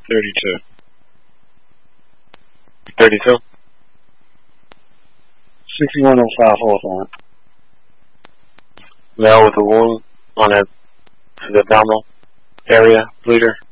32. 32? 6105 Hawthorne. Male with a wound on his abdominal area, bleeder.